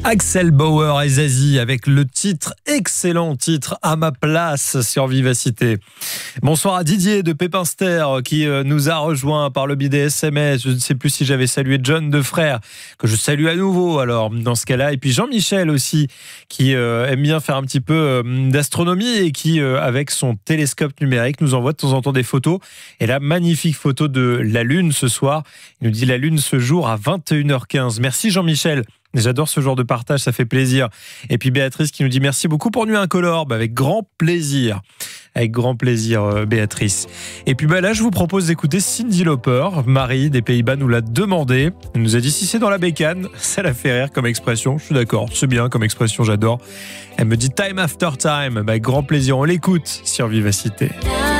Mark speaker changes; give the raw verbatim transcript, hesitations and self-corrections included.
Speaker 1: Axel Bauer et Zazie avec le titre, excellent titre, À ma place sur Vivacité. Bonsoir à Didier de Pépinster qui nous a rejoint par le biais des S M S. Je ne sais plus si j'avais salué John de Frère, que je salue à nouveau alors dans ce cas-là. Et puis Jean-Michel aussi qui euh, aime bien faire un petit peu euh, d'astronomie et qui euh, avec son télescope numérique nous envoie de temps en temps des photos. Et la magnifique photo de la Lune ce soir. Il nous dit la Lune ce jour à vingt et une heures quinze. Merci Jean-Michel. J'adore ce genre de partage, ça fait plaisir. Et puis Béatrice qui nous dit merci beaucoup pour Nuit Incolore. Bah avec grand plaisir. Avec grand plaisir, euh, Béatrice. Et puis bah là, je vous propose d'écouter Cyndi Lauper. Marie des Pays-Bas nous l'a demandé. Elle nous a dit si c'est dans la bécane, ça la fait rire comme expression. Je suis d'accord, c'est bien comme expression, j'adore. Elle me dit time after time. Bah avec grand plaisir, on l'écoute sur Vivacité.